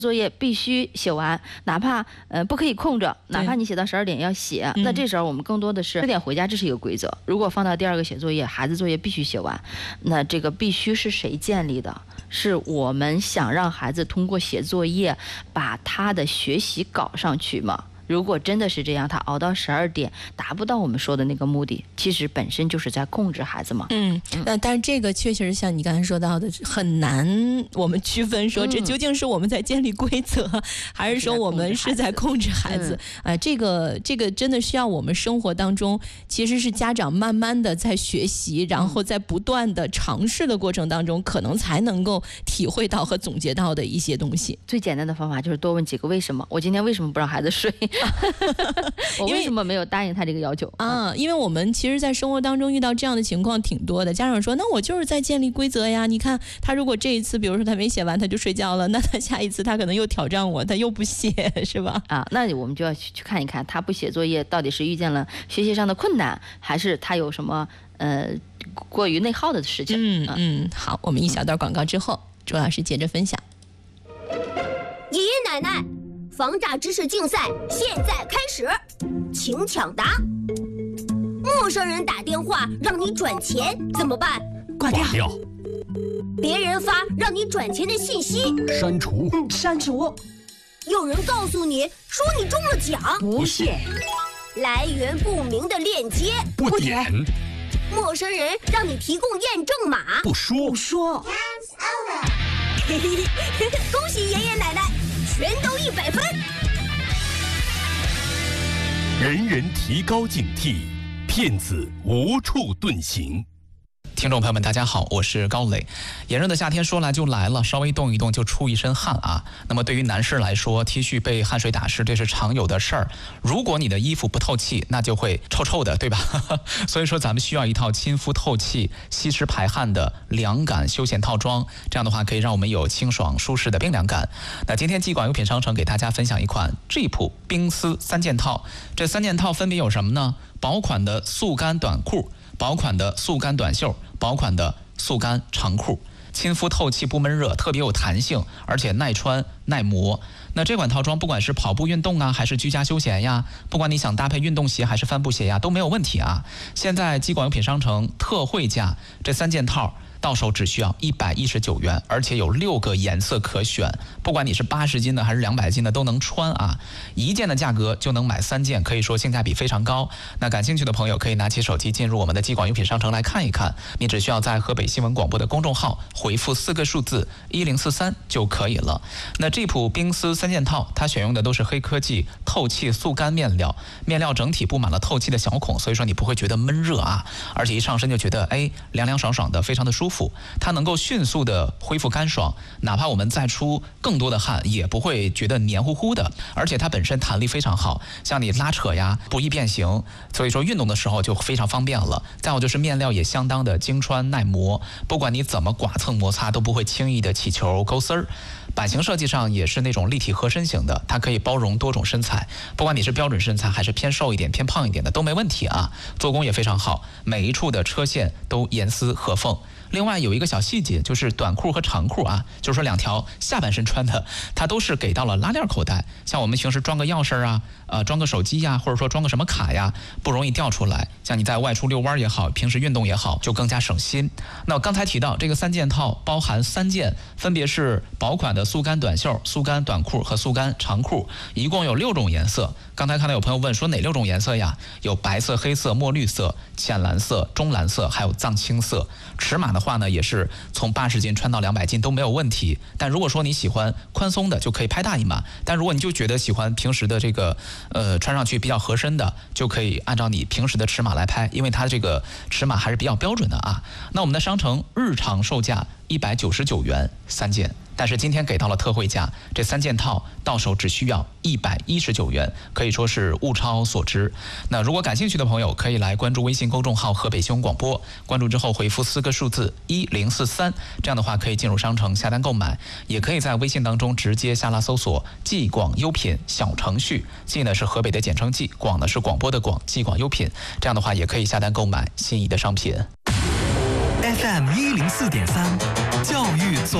作业必须写完，哪怕不可以空着，哪怕你写到12点要写。那这时候我们更多的是10点回家，这是一个规则。如果放到第2个写作业，孩子作业必须写完，那这个必须是谁建立的？是我们想让孩子通过写作业把他的学习搞上去吗？如果真的是这样，他熬到12点达不到我们说的那个目的，其实本身就是在控制孩子嘛。 但是这个确实像你刚才说到的，很难我们区分说这究竟是我们在建立规则，还是说我们是在控制孩子。这个真的需要我们生活当中，其实是家长慢慢的在学习，然后在不断的尝试的过程当中，可能才能够体会到和总结到的一些东西。 最简单的方法就是多问几个为什么。我今天为什么不让孩子睡？我为什么没有答应他这个要求啊？因为我们其实在生活当中遇到这样的情况挺多的。家长说，那我就是在建立规则呀，你看他如果这一次比如说他没写完他就睡觉了，那他下一次他可能又挑战我，他又不写，是吧？ 那我们就要去看一看他不写作业到底是遇见了学习上的困难，还是他有什么过于内耗的事情。 好，我们一小段广告之后，周老师接着分享。 爷爷奶奶，防诈知识竞赛现在开始，请抢答。陌生人打电话让你转钱怎么办？ 挂掉。 别人发让你转钱的信息， 删除。 删除。 有人告诉你说你中了奖， 不写。 来源不明的链接， 不点。 陌生人让你提供验证码， 不说。 恭喜爷爷奶奶，全都100分。 人人提高警惕，骗子无处遁形。 听众朋友们大家好，我是高磊。炎热的夏天说来就来了，稍微动一动就出一身汗啊。那么对于男士来说，T 恤被汗水打湿，这是常有的事儿。如果你的衣服不透气，那就会臭臭的，对吧？所以说咱们需要一套亲肤透气、吸湿排汗的凉感休闲套装，这样的话可以让我们有清爽舒适的冰凉感。那今天季广优品商城给大家分享一款 Jeep 冰丝3件套，这3件套分别有什么呢？薄款的速干短裤，薄款的速干短袖，薄款的速干长裤，亲肤透气不闷热，特别有弹性，而且耐穿耐磨。那这款套装不管是跑步运动啊，还是居家休闲呀，不管你想搭配运动鞋还是帆布鞋呀，都没有问题啊。现在季广优品商城特惠价，这3件套到手只需要119元，而且有6个颜色可选，不管你是80斤的还是200斤的都能穿啊。1件的价格就能买3件，可以说性价比非常高。那感兴趣的朋友可以拿起手机进入我们的季广优品商城来看一看，你只需要在河北新闻广播的公众号回复4个数字1043就可以了。那这普冰丝3件套，它选用的都是黑科技透气速干面料，面料整体布满了透气的小孔，所以说你不会觉得闷热啊，而且一上身就觉得凉凉爽爽的，非常的舒服。它能够迅速的恢复干爽，哪怕我们再出更多的汗也不会觉得黏糊糊的，而且它本身弹力非常好，像你拉扯呀不易变形，所以说运动的时候就非常方便了。再有就是面料也相当的经穿耐磨，不管你怎么剐蹭摩擦都不会轻易的起球勾丝儿。版型设计上也是那种立体合身型的，它可以包容多种身材，不管你是标准身材还是偏瘦一点偏胖一点的都没问题啊。做工也非常好，每一处的车线都严丝合缝。另外有一个小细节，就是短裤和长裤啊，就是说2条下半身穿的，它都是给到了拉链口袋，像我们平时装个钥匙啊，装个手机呀，或者说装个什么卡呀，不容易掉出来。像你在外出遛弯也好，平时运动也好，就更加省心。那我刚才提到这个3件套包含3件，分别是薄款的速干短袖、速干短裤和速干长裤，一共有6种颜色。刚才看到有朋友问说哪6种颜色呀？有白色、黑色、墨绿色、浅蓝色、中蓝色，还有藏青色。尺码的话呢，也是从80斤穿到200斤都没有问题。但如果说你喜欢宽松的，就可以拍大一码；但如果你就觉得喜欢平时的这个穿上去比较合身的，就可以按照你平时的尺码来拍，因为它这个尺码还是比较标准的啊。那我们的商城日常售价199元3件，但是今天给到了特惠价，这3件套到手只需要119元，可以说是物超所值。那如果感兴趣的朋友可以来关注微信公众号河北新闻广播，关注之后回复4个数字1043，这样的话可以进入商城下单购买，也可以在微信当中直接下拉搜索季广优品小程序，季呢是河北的简称季，广呢是广播的广，季广优品，这样的话也可以下单购买心仪的商品。 FM 104.3教育